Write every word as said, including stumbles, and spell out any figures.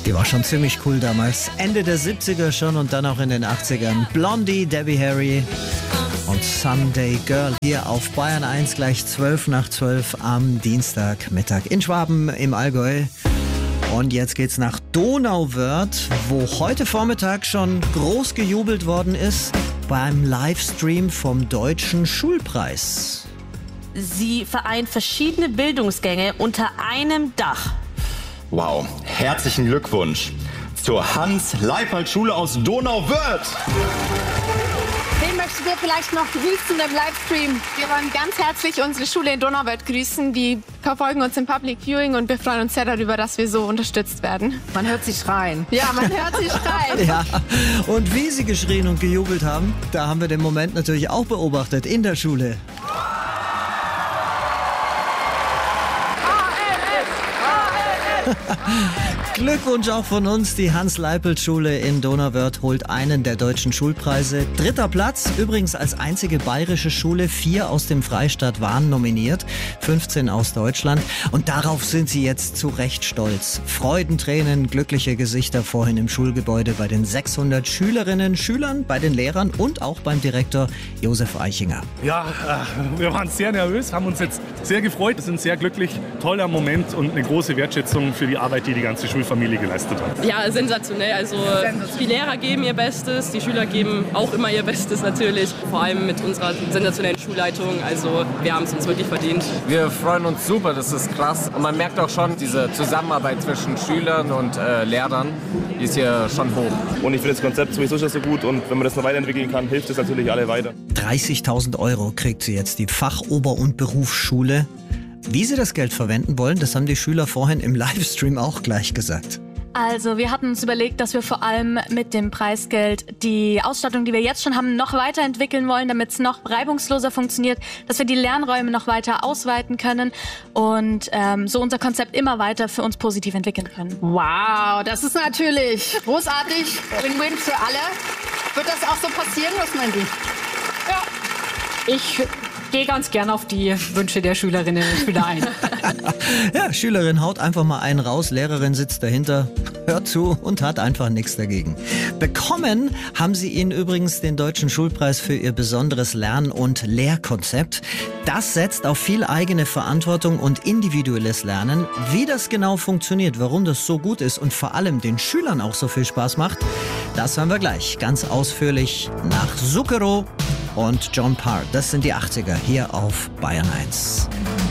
Die war schon ziemlich cool damals. Ende der siebziger schon und dann auch in den achtzigern. Blondie, Debbie Harry und Sunday Girl. Hier auf Bayern eins gleich zwölf nach zwölf am Dienstagmittag in Schwaben im Allgäu. Und jetzt geht's nach Donauwörth, wo heute Vormittag schon groß gejubelt worden ist beim Livestream vom Deutschen Schulpreis. Sie vereint verschiedene Bildungsgänge unter einem Dach. Wow, herzlichen Glückwunsch zur Hans-Leipold-Schule aus Donauwörth. Wen möchtest du vielleicht noch grüßen im Livestream? Wir wollen ganz herzlich unsere Schule in Donauwörth grüßen. Die verfolgen uns im Public Viewing und wir freuen uns sehr darüber, dass wir so unterstützt werden. Man hört sie schreien. Ja, man hört sie schreien. Ja, und wie sie geschrien und gejubelt haben, da haben wir den Moment natürlich auch beobachtet in der Schule. Glückwunsch auch von uns. Die Hans-Leipold-Schule in Donauwörth holt einen der deutschen Schulpreise. Dritter Platz, übrigens als einzige bayerische Schule. Vier aus dem Freistaat waren nominiert, fünfzehn aus Deutschland. Und darauf sind sie jetzt zu Recht stolz. Freudentränen, glückliche Gesichter vorhin im Schulgebäude bei den sechshundert Schülerinnen, Schülern, bei den Lehrern und auch beim Direktor Josef Eichinger. Ja, äh, wir waren sehr nervös, haben uns jetzt sehr gefreut, sind sehr glücklich. Toller Moment und eine große Wertschätzung für die Arbeit, die die ganze Schulfamilie geleistet hat. Ja, sensationell. Also die Lehrer geben ihr Bestes, die Schüler geben auch immer ihr Bestes natürlich. Vor allem mit unserer sensationellen Schulleitung. Also wir haben es uns wirklich verdient. Wir freuen uns super, das ist krass. Und man merkt auch schon diese Zusammenarbeit zwischen Schülern und äh, Lehrern, die ist hier schon hoch. Und ich finde das Konzept sowieso schon so gut und wenn man das noch weiterentwickeln kann, hilft es natürlich alle weiter. dreißigtausend Euro kriegt sie jetzt, die Fachober- und Berufsschule. Wie sie das Geld verwenden wollen, das haben die Schüler vorhin im Livestream auch gleich gesagt. Also wir hatten uns überlegt, dass wir vor allem mit dem Preisgeld die Ausstattung, die wir jetzt schon haben, noch weiterentwickeln wollen, damit es noch reibungsloser funktioniert, dass wir die Lernräume noch weiter ausweiten können und ähm, so unser Konzept immer weiter für uns positiv entwickeln können. Wow, das ist natürlich großartig. Win-win für alle. Wird das auch so passieren? Was meint ihr? Ja, ich gehe ganz gern auf die Wünsche der Schülerinnen und Schüler ein. Ja, Schülerin haut einfach mal einen raus, Lehrerin sitzt dahinter, hört zu und hat einfach nichts dagegen. Bekommen haben sie ihn übrigens den Deutschen Schulpreis für ihr besonderes Lern- und Lehrkonzept. Das setzt auf viel eigene Verantwortung und individuelles Lernen. Wie das genau funktioniert, warum das so gut ist und vor allem den Schülern auch so viel Spaß macht, das hören wir gleich ganz ausführlich nach Zucchero und John Parr. Das sind die achtziger hier auf Bayern eins.